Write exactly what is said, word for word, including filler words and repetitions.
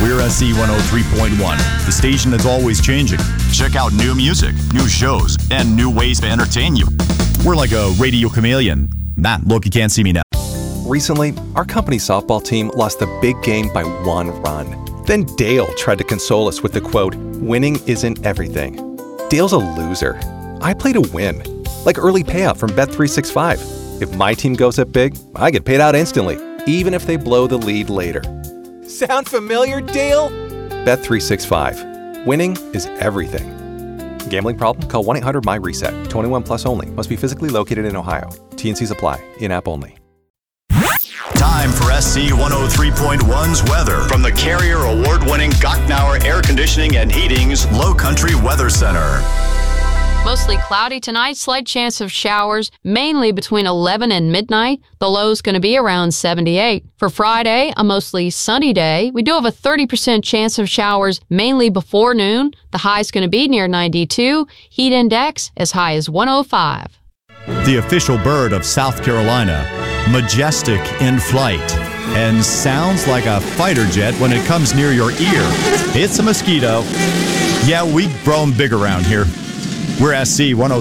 We're S C one oh three point one, the station that's always changing. Check out new music, new shows, and new ways to entertain you. We're like a radio chameleon. Nah, look, you can't see me now. Recently, our company softball team lost the big game by one run. Then Dale tried to console us with the quote, "Winning isn't everything." Dale's a loser. I play to win. Like early payout from Bet three sixty-five. If my team goes up big, I get paid out instantly, even if they blow the lead later. Sound familiar, Dale? Bet three sixty-five. Winning is everything. Gambling problem? Call one eight hundred M Y reset. twenty-one plus only. Must be physically located in Ohio. T and C's apply. In-app only. Time for S C one oh three point one's weather from the Carrier Award-winning Gocknauer Air Conditioning and Heating's Low Country Weather Center. Mostly cloudy tonight, slight chance of showers, mainly between eleven and midnight. The low's going to be around seventy-eight. For Friday, a mostly sunny day. We do have a thirty percent chance of showers, mainly before noon. The high's going to be near ninety-two. Heat index as high as one oh five. The official bird of South Carolina, majestic in flight, and sounds like a fighter jet when it comes near your ear. It's a mosquito. Yeah, we grow 'em big around here. We're S C one oh